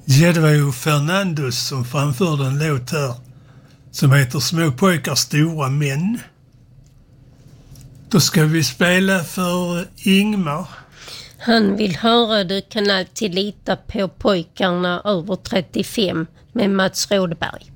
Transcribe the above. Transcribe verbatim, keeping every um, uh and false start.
Ja, det var ju Fernandes som framförde en låt här som heter Små pojkar, stora män. Då ska vi spela för Ingmar. Han vill höra Du kan alltid lita på pojkarna över trettiofem med Mats Rådberg.